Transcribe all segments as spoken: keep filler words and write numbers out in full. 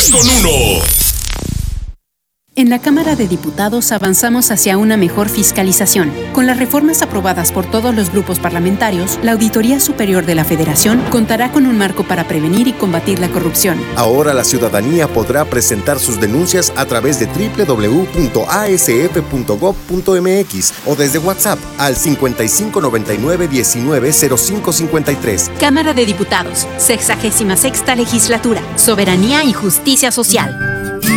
tres con uno. En la Cámara de Diputados avanzamos hacia una mejor fiscalización. Con las reformas aprobadas por todos los grupos parlamentarios, la Auditoría Superior de la Federación contará con un marco para prevenir y combatir la corrupción. Ahora la ciudadanía podrá presentar sus denuncias a través de doble u doble u doble u punto a s f punto gob punto m x o desde WhatsApp al cincuenta y cinco noventa y nueve diecinueve cero cinco cincuenta y tres. Cámara de Diputados, sexagésima sexta Legislatura, Soberanía y Justicia Social.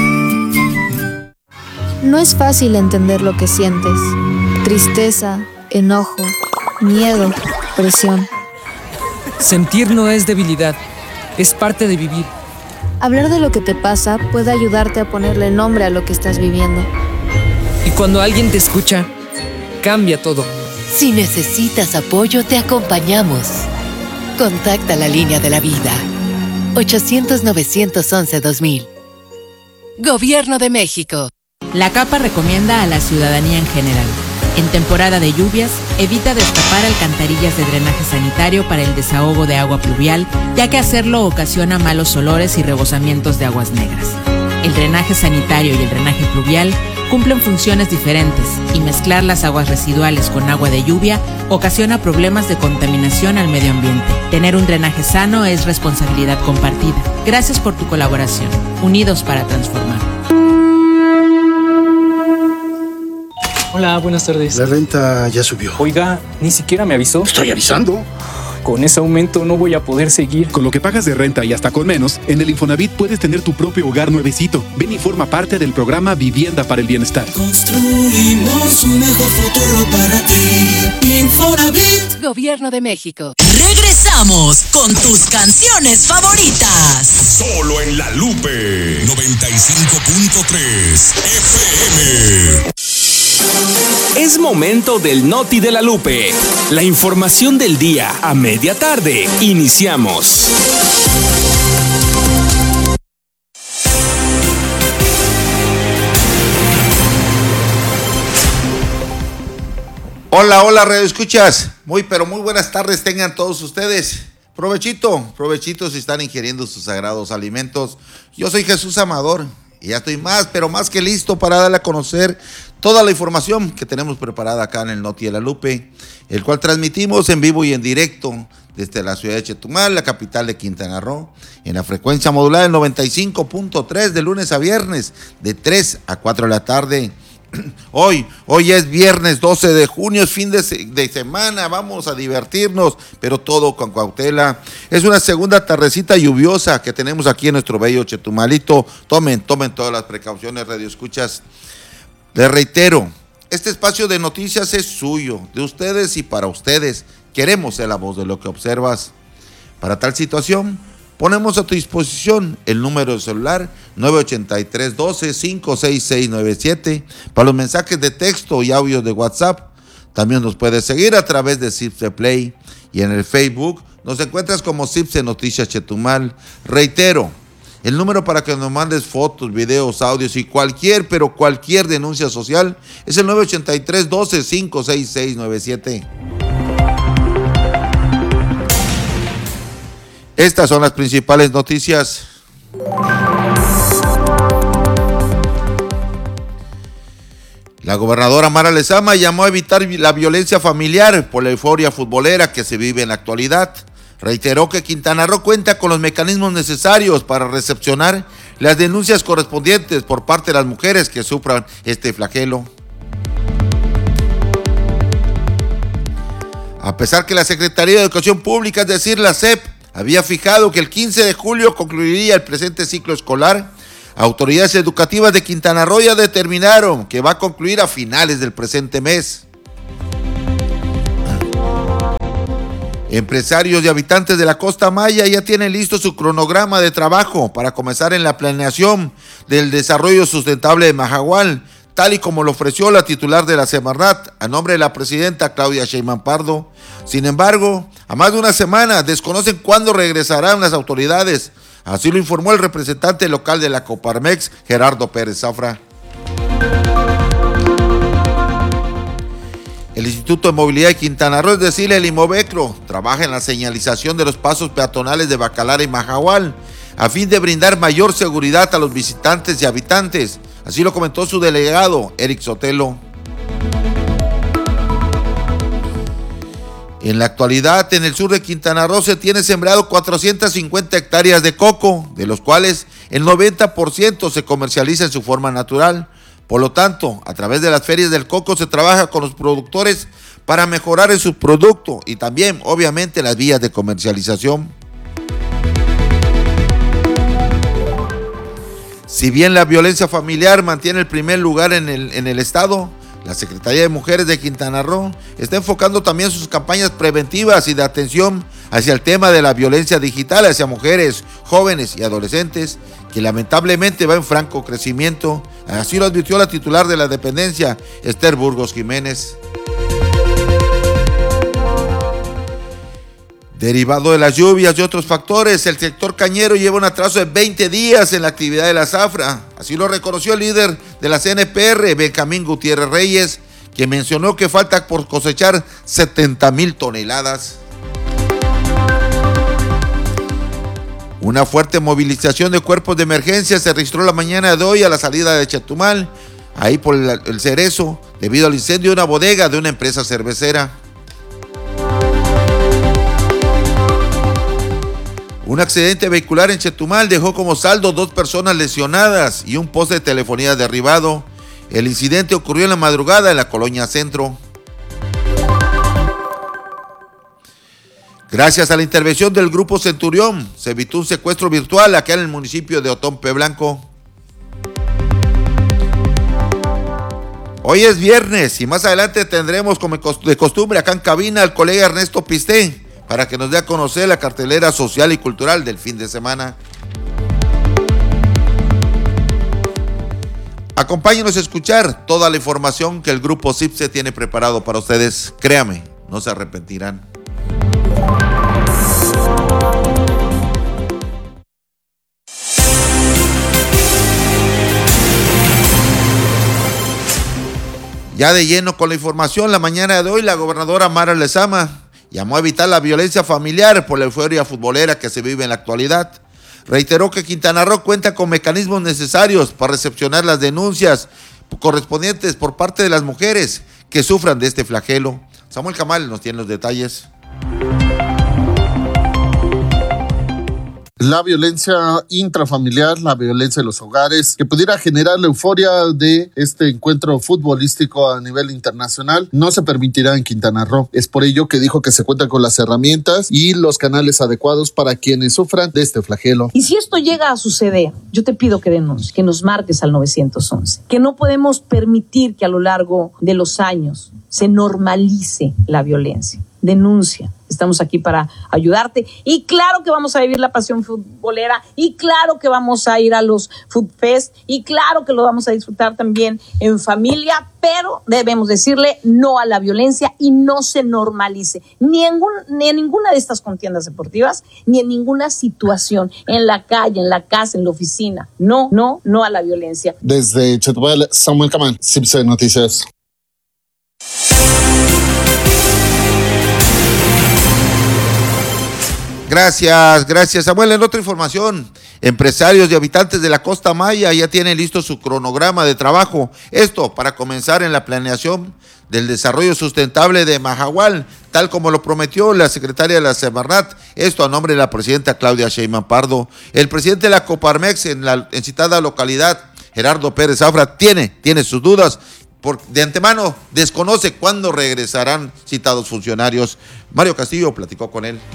No es fácil entender lo que sientes. Tristeza, enojo, miedo, presión. Sentir no es debilidad, es parte de vivir. Hablar de lo que te pasa puede ayudarte a ponerle nombre a lo que estás viviendo. Y cuando alguien te escucha, cambia todo. Si necesitas apoyo, te acompañamos. Contacta la línea de la vida. ochocientos, novecientos once, dos mil. Gobierno de México. La CAPA recomienda a la ciudadanía en general. En temporada de lluvias, evita destapar alcantarillas de drenaje sanitario para el desahogo de agua pluvial, ya que hacerlo ocasiona malos olores y rebosamientos de aguas negras. El drenaje sanitario y el drenaje pluvial cumplen funciones diferentes y mezclar las aguas residuales con agua de lluvia ocasiona problemas de contaminación al medio ambiente. Tener un drenaje sano es responsabilidad compartida. Gracias por tu colaboración. Unidos para transformar. Hola, buenas tardes. La renta ya subió. Oiga, ni siquiera me avisó. Estoy avisando. Con ese aumento no voy a poder seguir. Con lo que pagas de renta y hasta con menos, en el Infonavit puedes tener tu propio hogar nuevecito. Ven y forma parte del programa Vivienda para el Bienestar. Construimos un mejor futuro para ti. Infonavit. Gobierno de México. Regresamos con tus canciones favoritas. Solo en La Lupe noventa y cinco punto tres F M. Es momento del Noti de la Lupe. La información del día a media tarde. Iniciamos. Hola, hola, Radio Escuchas. Muy, pero muy buenas tardes tengan todos ustedes. Provechito, provechito si están ingiriendo sus sagrados alimentos. Yo soy Jesús Amador y ya estoy más, pero más que listo para darle a conocer toda la información que tenemos preparada acá en el Noti de la Lupe, el cual transmitimos en vivo y en directo desde la ciudad de Chetumal, la capital de Quintana Roo, en la frecuencia modulada del noventa y cinco punto tres de lunes a viernes, de tres a cuatro de la tarde. Hoy, hoy es viernes doce de junio, es fin de, se, de semana, vamos a divertirnos, pero todo con cautela. Es una segunda tardecita lluviosa que tenemos aquí en nuestro bello Chetumalito. Tomen, tomen todas las precauciones, Radio Escuchas. Les reitero, este espacio de noticias es suyo, de ustedes y para ustedes. Queremos ser la voz de lo que observas. Para tal situación, ponemos a tu disposición el número de celular nueve ocho tres, uno dos, cinco seis seis nueve siete para los mensajes de texto y audios de WhatsApp. También nos puedes seguir a través de Cipse Play y en el Facebook nos encuentras como Cipse Noticias Chetumal. Reitero, el número para que nos mandes fotos, videos, audios y cualquier, pero cualquier denuncia social es el nueve ocho tres, uno dos, cinco seis seis nueve siete. Estas son las principales noticias. La gobernadora Mara Lezama llamó a evitar la violencia familiar por la euforia futbolera que se vive en la actualidad. Reiteró que Quintana Roo cuenta con los mecanismos necesarios para recepcionar las denuncias correspondientes por parte de las mujeres que sufran este flagelo. A pesar que la Secretaría de Educación Pública, es decir, la S E P, había fijado que el quince de julio concluiría el presente ciclo escolar, autoridades educativas de Quintana Roo ya determinaron que va a concluir a finales del presente mes. Empresarios y habitantes de la Costa Maya ya tienen listo su cronograma de trabajo para comenzar en la planeación del desarrollo sustentable de Mahahual, tal y como lo ofreció la titular de la Semarnat a nombre de la presidenta Claudia Sheinbaum Pardo. Sin embargo, a más de una semana desconocen cuándo regresarán las autoridades. Así lo informó el representante local de la Coparmex, Gerardo Pérez Zafra. El Instituto de Movilidad de Quintana Roo, es decir, el IMOVECRO, trabaja en la señalización de los pasos peatonales de Bacalar y Mahahual. a fin de brindar mayor seguridad a los visitantes y habitantes. Así lo comentó su delegado, Eric Sotelo. En la actualidad, en el sur de Quintana Roo se tiene sembrado cuatrocientas cincuenta hectáreas de coco, de los cuales el noventa por ciento se comercializa en su forma natural. Por lo tanto, a través de las ferias del coco se trabaja con los productores para mejorar en su producto y también, obviamente, las vías de comercialización. Si bien la violencia familiar mantiene el primer lugar en el, en el estado, la Secretaría de Mujeres de Quintana Roo está enfocando también sus campañas preventivas y de atención hacia el tema de la violencia digital hacia mujeres, jóvenes y adolescentes, que lamentablemente va en franco crecimiento. Así lo advirtió la titular de la dependencia, Esther Burgos Jiménez. Derivado de las lluvias y otros factores, el sector cañero lleva un atraso de veinte días en la actividad de la zafra. Así lo reconoció el líder de la C N P R, Benjamín Gutiérrez Reyes, quien mencionó que falta por cosechar setenta mil toneladas. Una fuerte movilización de cuerpos de emergencia se registró la mañana de hoy a la salida de Chetumal, ahí por el, el Cerezo, debido al incendio de una bodega de una empresa cervecera. Un accidente vehicular en Chetumal dejó como saldo dos personas lesionadas y un poste de telefonía derribado. El incidente ocurrió en la madrugada en la colonia Centro. Gracias a la intervención del Grupo Centurión, se evitó un secuestro virtual acá en el municipio de Otompe Blanco. Hoy es viernes y más adelante tendremos, como de costumbre, acá en cabina al colega Ernesto Pisté, para que nos dé a conocer la cartelera social y cultural del fin de semana. Acompáñenos a escuchar toda la información que el Grupo CIPSE tiene preparado para ustedes. Créame, no se arrepentirán. Ya de lleno con la información, la mañana de hoy la gobernadora Mara Lezama llamó a evitar la violencia familiar por la euforia futbolera que se vive en la actualidad. Reiteró que Quintana Roo cuenta con mecanismos necesarios para recepcionar las denuncias correspondientes por parte de las mujeres que sufran de este flagelo. Samuel Camal nos tiene los detalles. La violencia intrafamiliar, la violencia en los hogares, que pudiera generar la euforia de este encuentro futbolístico a nivel internacional, no se permitirá en Quintana Roo. Es por ello que dijo que se cuenta con las herramientas y los canales adecuados para quienes sufran de este flagelo. Y si esto llega a suceder, yo te pido que denuncies, que nos marques al nueve once, que no podemos permitir que a lo largo de los años se normalice la violencia. Denuncia. Estamos aquí para ayudarte y claro que vamos a vivir la pasión futbolera y claro que vamos a ir a los Food Fest y claro que lo vamos a disfrutar también en familia, pero debemos decirle no a la violencia y no se normalice ni en, ni en ninguna de estas contiendas deportivas ni en ninguna situación, en la calle, en la casa, en la oficina. No, no, no a la violencia. Desde Chetumal, Samuel Camán, CIPSE Noticias. Gracias, gracias Samuel. En otra información, empresarios y habitantes de la Costa Maya ya tienen listo su cronograma de trabajo. Esto para comenzar en la planeación del desarrollo sustentable de Mahahual, tal como lo prometió la secretaria de la Semarnat, esto a nombre de la presidenta Claudia Sheinbaum Pardo. El presidente de la Coparmex en la en citada localidad, Gerardo Pérez Zafra, tiene, tiene sus dudas. Por, de antemano desconoce cuándo regresarán citados funcionarios. Mario Castillo platicó con él.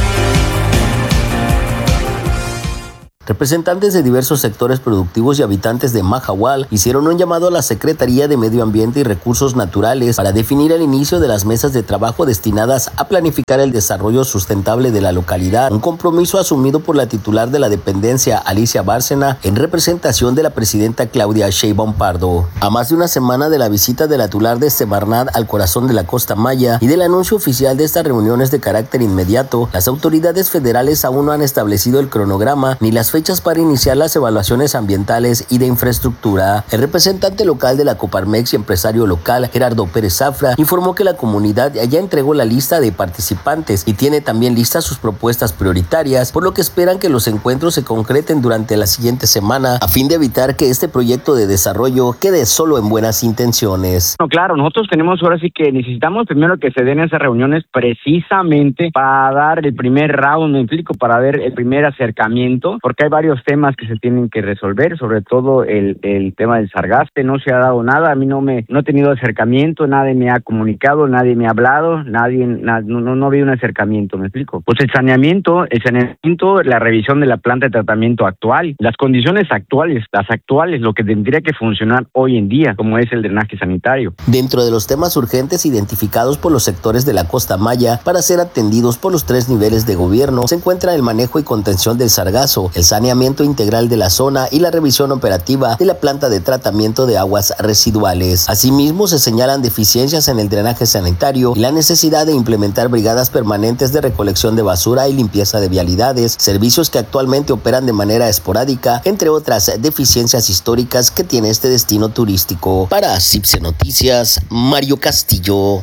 Representantes de diversos sectores productivos y habitantes de Mahahual hicieron un llamado a la Secretaría de Medio Ambiente y Recursos Naturales para definir el inicio de las mesas de trabajo destinadas a planificar el desarrollo sustentable de la localidad, un compromiso asumido por la titular de la dependencia, Alicia Bárcena, en representación de la presidenta Claudia Sheinbaum Pardo. A más de una semana de la visita de la titular de Semarnat al corazón de la Costa Maya y del anuncio oficial de estas reuniones de carácter inmediato, las autoridades federales aún no han establecido el cronograma ni las fechas para iniciar las evaluaciones ambientales y de infraestructura. El representante local de la Coparmex y empresario local, Gerardo Pérez Zafra, informó que la comunidad ya entregó la lista de participantes y tiene también listas sus propuestas prioritarias, por lo que esperan que los encuentros se concreten durante la siguiente semana a fin de evitar que este proyecto de desarrollo quede solo en buenas intenciones. No, claro, nosotros tenemos ahora sí que necesitamos primero que se den esas reuniones precisamente para dar el primer round, me explico, para ver el primer acercamiento, porque hay varios temas que se tienen que resolver, sobre todo el, el tema del sargaste. No se ha dado nada, a mí no me no he tenido acercamiento, nadie me ha comunicado, nadie me ha hablado, nadie na, no, no, no había un acercamiento, me explico. Pues el saneamiento, el saneamiento, la revisión de la planta de tratamiento actual, las condiciones actuales, las actuales, lo que tendría que funcionar hoy en día, como es el drenaje sanitario. Dentro de los temas urgentes identificados por los sectores de la Costa Maya para ser atendidos por los tres niveles de gobierno se encuentra el manejo y contención del sargazo, el saneamiento integral de la zona y la revisión operativa de la planta de tratamiento de aguas residuales. Asimismo, se señalan deficiencias en el drenaje sanitario y la necesidad de implementar brigadas permanentes de recolección de basura y limpieza de vialidades, servicios que actualmente operan de manera esporádica, entre otras deficiencias históricas que tiene este destino turístico. Para Cipse Noticias, Mario Castillo.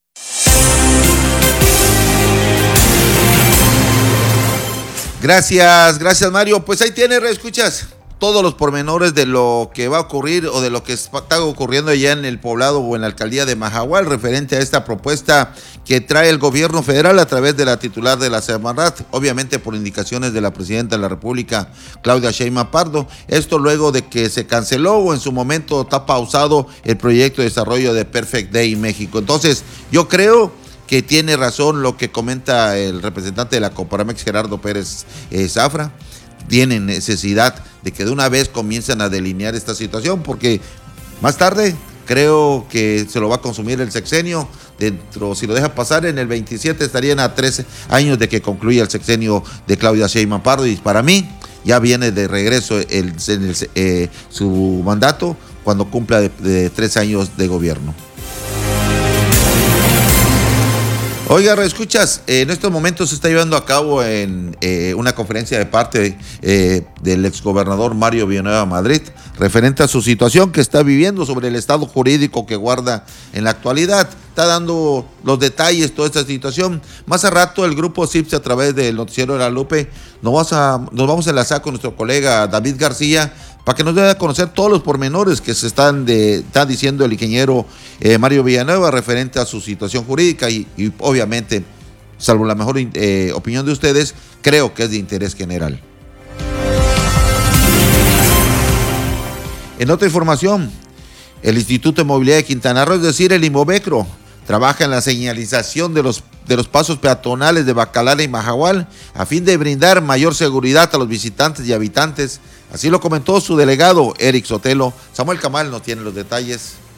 Gracias, gracias Mario. Pues ahí tiene, escuchas todos los pormenores de lo que va a ocurrir o de lo que está ocurriendo allá en el poblado o en la alcaldía de Mahahual referente a esta propuesta que trae el gobierno federal a través de la titular de la Semarnat, obviamente por indicaciones de la presidenta de la República, Claudia Sheinbaum Pardo. Esto luego de que se canceló o en su momento está pausado el proyecto de desarrollo de Perfect Day México. Entonces, yo creo que tiene razón lo que comenta el representante de la Coparmex, Gerardo Pérez eh, Zafra. Tienen necesidad de que de una vez comiencen a delinear esta situación, porque más tarde creo que se lo va a consumir el sexenio. Dentro, si lo deja pasar, en el veintisiete estarían a trece años de que concluya el sexenio de Claudia Sheinbaum Pardo, y para mí ya viene de regreso el, el, eh, su mandato cuando cumpla de, de tres años de gobierno. Oiga, escuchas, en estos momentos se está llevando a cabo en eh, una conferencia de parte eh, del exgobernador Mario Villanueva Madrid, referente a su situación que está viviendo sobre el estado jurídico que guarda en la actualidad. Está dando los detalles, toda esta situación. Más a rato el grupo Cipse, a través del noticiero de la Lupe, nos vamos a, nos vamos a enlazar con nuestro colega David García, para que nos dé a conocer todos los pormenores que se están, de, está diciendo el ingeniero eh, Mario Villanueva referente a su situación jurídica y, y obviamente, salvo la mejor eh, opinión de ustedes, creo que es de interés general. En otra información, el Instituto de Movilidad de Quintana Roo, es decir, el IMOVECRO, trabaja en la señalización de los, de los pasos peatonales de Bacalara y Mahahual a fin de brindar mayor seguridad a los visitantes y habitantes. Así lo comentó su delegado, Eric Sotelo. Samuel Camal nos tiene los detalles.